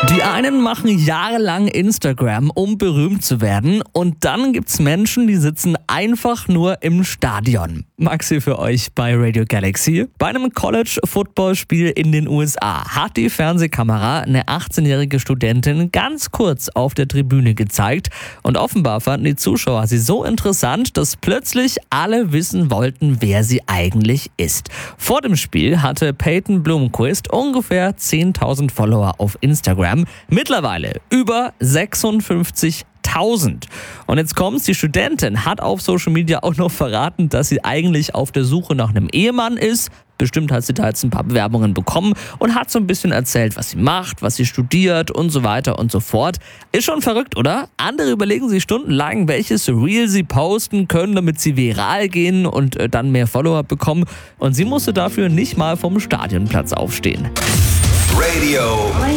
Die einen machen jahrelang Instagram, um berühmt zu werden. Und dann gibt's Menschen, die sitzen einfach nur im Stadion. Maxi für euch bei Radio Galaxy. Bei einem College-Football-Spiel in den USA hat die Fernsehkamera eine 18-jährige Studentin ganz kurz auf der Tribüne gezeigt. Und offenbar fanden die Zuschauer sie so interessant, dass plötzlich alle wissen wollten, wer sie eigentlich ist. Vor dem Spiel hatte Peyton Bloomquist ungefähr 10.000 Follower auf Instagram. Mittlerweile über 56.000. Und jetzt kommt's, die Studentin hat auf Social Media auch noch verraten, dass sie eigentlich auf der Suche nach einem Ehemann ist. Bestimmt hat sie da jetzt ein paar Bewerbungen bekommen und hat so ein bisschen erzählt, was sie macht, was sie studiert und so weiter und so fort. Ist schon verrückt, oder? Andere überlegen sich stundenlang, welches Reel sie posten können, damit sie viral gehen und dann mehr Follower bekommen. Und sie musste dafür nicht mal vom Stadionplatz aufstehen. Radio